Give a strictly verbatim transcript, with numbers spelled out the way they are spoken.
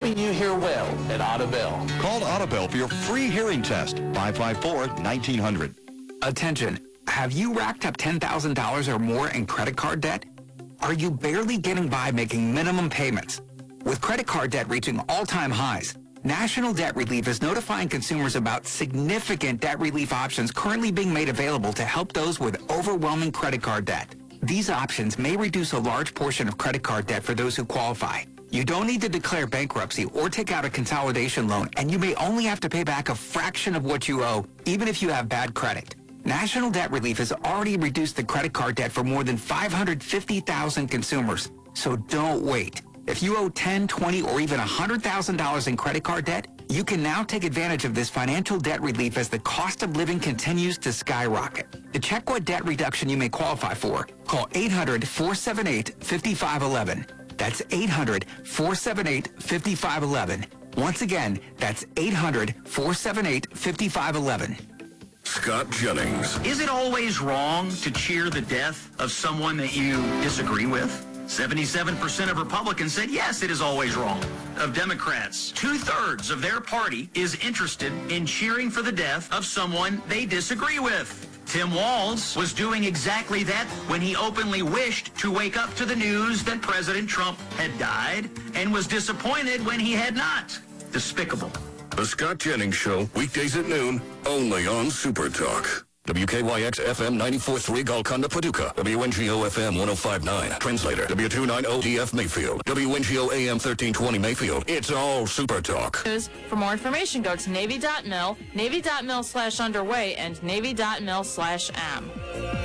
helping you hear well at Audibel. Call Audibel for your free hearing test, five five four, nineteen hundred. Attention, have you racked up ten thousand dollars or more in credit card debt? Are you barely getting by making minimum payments? With credit card debt reaching all-time highs, National Debt Relief is notifying consumers about significant debt relief options currently being made available to help those with overwhelming credit card debt. These options may reduce a large portion of credit card debt for those who qualify. You don't need to declare bankruptcy or take out a consolidation loan, and you may only have to pay back a fraction of what you owe, even if you have bad credit. National Debt Relief has already reduced the credit card debt for more than five hundred fifty thousand consumers, so don't wait. If you owe ten, twenty, or even one hundred thousand dollars in credit card debt, you can now take advantage of this financial debt relief as the cost of living continues to skyrocket. To check what debt reduction you may qualify for, call eight hundred, four seven eight, five five one one. That's eight hundred, four seven eight, five five one one. Once again, that's eight hundred, four seven eight, five five one one. Scott Jennings. Is it always wrong to cheer the death of someone that you disagree with? seventy-seven percent of Republicans said yes, it is always wrong. Of Democrats, two-thirds of their party is interested in cheering for the death of someone they disagree with. Tim Walz was doing exactly that when he openly wished to wake up to the news that President Trump had died and was disappointed when he had not. Despicable. The Scott Jennings Show, weekdays at noon, only on Super Talk. W K Y X F M ninety-four point three Golconda, Paducah. W N G O F M one oh five point nine. Translator. W two ninety D F Mayfield. W N G O A M thirteen twenty Mayfield. It's all Super Talk. For more information, go to Navy dot mil, Navy dot mil slash underway, and Navy dot mil slash am.